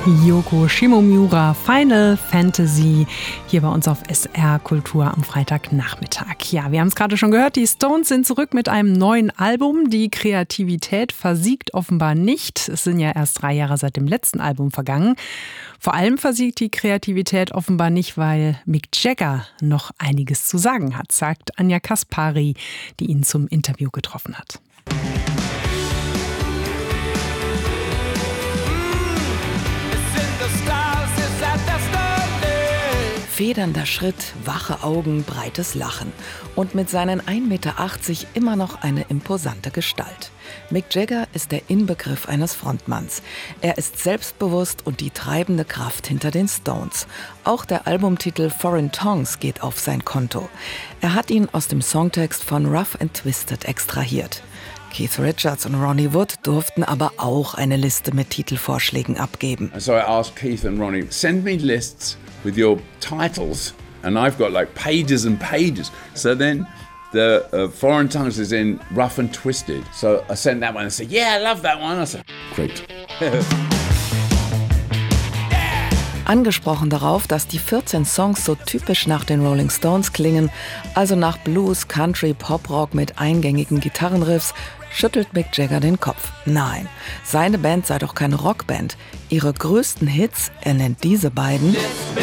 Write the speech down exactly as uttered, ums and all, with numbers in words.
Yoko Shimomura, Final Fantasy, hier bei uns auf S R Kultur am Freitagnachmittag. Ja, wir haben es gerade schon gehört, die Stones sind zurück mit einem neuen Album. Die Kreativität versiegt offenbar nicht. Es sind ja erst drei Jahre seit dem letzten Album vergangen. Vor allem versiegt die Kreativität offenbar nicht, weil Mick Jagger noch einiges zu sagen hat, sagt Anja Kaspari, die ihn zum Interview getroffen hat. Federnder Schritt, wache Augen, breites Lachen und mit seinen ein Meter achtzig immer noch eine imposante Gestalt. Mick Jagger ist der Inbegriff eines Frontmanns. Er ist selbstbewusst und die treibende Kraft hinter den Stones. Auch der Albumtitel Foreign Tongues geht auf sein Konto. Er hat ihn aus dem Songtext von Rough and Twisted extrahiert. Keith Richards und Ronnie Wood durften aber auch eine Liste mit Titelvorschlägen abgeben. So I asked Keith and Ronnie, send me lists with your titles, and I've got like pages and pages. So then the uh, Foreign Tongues is in Rough and Twisted. So I sent that one and said, yeah, I love that one. I said, great. Angesprochen darauf, dass die vierzehn Songs so typisch nach den Rolling Stones klingen, also nach Blues, Country, Pop-Rock mit eingängigen Gitarrenriffs, schüttelt Mick Jagger den Kopf. Nein, seine Band sei doch keine Rockband. Ihre größten Hits, er nennt diese beiden,